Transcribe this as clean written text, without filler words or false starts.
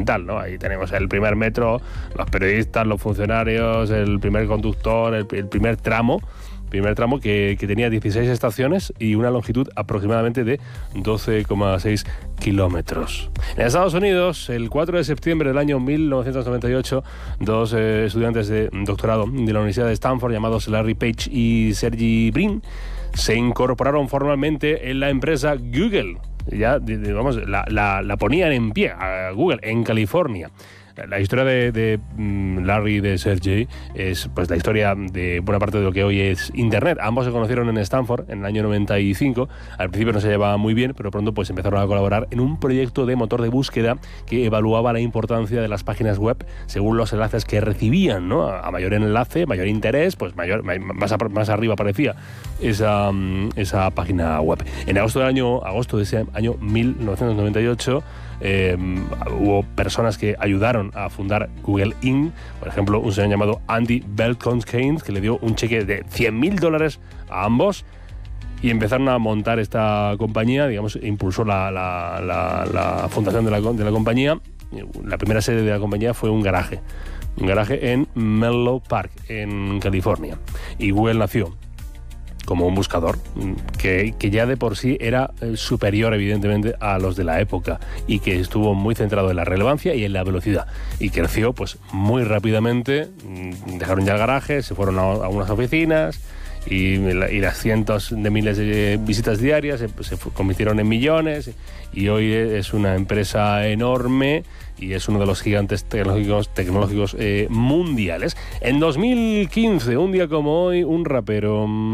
fundamental, ¿no? Ahí tenemos el primer metro, los periodistas, los funcionarios, el primer conductor, el primer tramo que tenía 16 estaciones y una longitud aproximadamente de 12,6 kilómetros. En Estados Unidos, el 4 de septiembre del año 1998, dos estudiantes de doctorado de la Universidad de Stanford, llamados Larry Page y Sergey Brin, se incorporaron formalmente en la empresa Google. Ya, la ponían en pie a Google en California. La historia de Larry y de Sergey es pues la historia de buena parte de lo que hoy es Internet. Ambos se conocieron en Stanford en el año 95. Al principio no se llevaban muy bien, pero pronto pues empezaron a colaborar en un proyecto de motor de búsqueda que evaluaba la importancia de las páginas web según los enlaces que recibían, ¿no? A mayor enlace, mayor interés, pues más arriba aparecía esa página web. En agosto de ese año 1998 hubo personas que ayudaron a fundar Google Inc. Por ejemplo, un señor llamado Andy Belkin, que le dio un cheque de $100,000 a ambos y empezaron a montar esta compañía. Digamos, impulsó la fundación de la compañía. La primera sede de la compañía fue un garaje en Menlo Park, en California. Y Google nació como un buscador que ya de por sí era superior evidentemente a los de la época y que estuvo muy centrado en la relevancia y en la velocidad y creció pues muy rápidamente. Dejaron ya el garaje, se fueron a unas oficinas y las cientos de miles de visitas diarias se convirtieron en millones y hoy es una empresa enorme y es uno de los gigantes tecnológicos mundiales. En 2015, un día como hoy, un rapero